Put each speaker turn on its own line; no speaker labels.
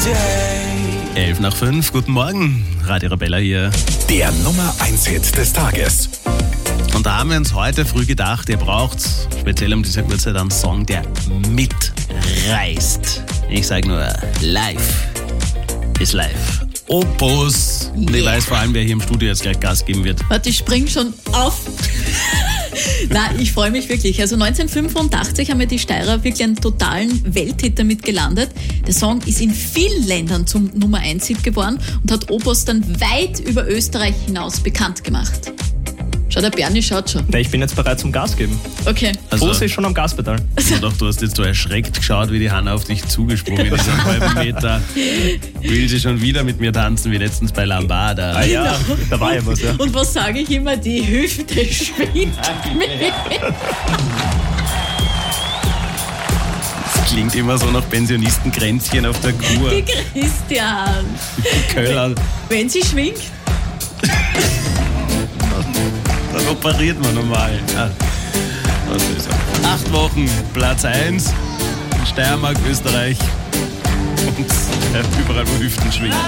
11 nach 5, guten Morgen, Radio Arabella hier.
Der Nummer 1 Hit des Tages.
Und da haben wir uns heute früh gedacht, ihr braucht speziell um diese Uhrzeit einen Song, der mitreißt. Ich sage nur, live ist live. Opus. Und ich weiß vor allem, wer hier im Studio jetzt gleich Gas geben wird.
Warte, ich spring schon auf. Nein, ich freue mich wirklich. Also 1985 haben wir die Steirer wirklich einen totalen Welthit damit gelandet. Der Song ist in vielen Ländern zum Nummer 1 Hit geworden und hat Opus dann weit über Österreich hinaus bekannt gemacht. Schau, der Bernie schaut schon.
Ich bin jetzt bereit zum Gas geben.
Okay.
Fuß ist schon am Gaspedal.
Du hast jetzt so erschreckt geschaut, wie die Hanna auf dich zugesprungen ist. Einen halben Meter. Will sie schon wieder mit mir tanzen, wie letztens bei Lambada.
Ah ja, da war ja was, ja.
Und was sage ich immer? Die Hüfte schwingt mit.
Das klingt immer so nach Pensionistenkränzchen auf der Kur.
Die Christian.
Köller.
Wenn sie schwingt.
Dann operiert man normal. Ja. Was ist das? 8 Wochen, Platz 1, Steiermark, Österreich und überall, wo Hüften schwingen.